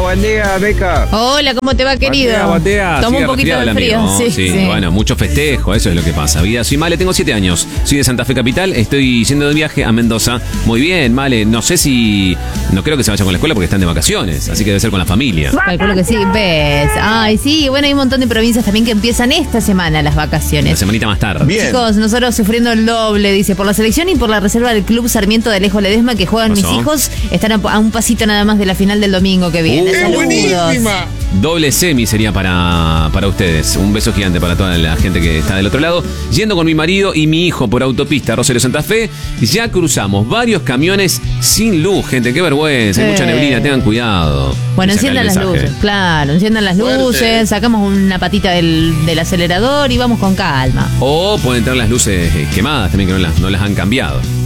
buen día, Beca. Hola, ¿cómo te va, querido? Buen día. Toma un poquito de frío. Sí, bueno, mucho festejo, eso es lo que pasa. Vida, soy Male, tengo 7 años. Soy de Santa Fe Capital, estoy yendo de viaje a Mendoza. Muy bien, Male, no sé si... No creo que se vaya con la escuela porque están de vacaciones, así que debe ser con la familia. Calculo que sí, ves. Ay, sí, bueno, hay un montón de provincias también que empiezan esta semana las vacaciones. La semanita más tarde. Bien. Chicos, nosotros sufriendo el doble, dice, por la selección y por la reserva del Club Sarmiento de Alejo Ledesma que juegan mis hijos, están a un pasito nada más de la final del domingo que viene. ¡Qué Saludos. buenísima! Doble semi sería para ustedes. Un beso gigante para toda la gente que está del otro lado. Yendo con mi marido y mi hijo por autopista Rosario Santa Fe, ya cruzamos varios camiones sin luz, gente. Qué vergüenza, hay mucha neblina, tengan cuidado. Bueno, Dice acá enciendan el las mensaje. luces, claro, enciendan las Fuerte. luces, sacamos una patita del acelerador y vamos con calma. O pueden tener las luces quemadas también, que no las han cambiado.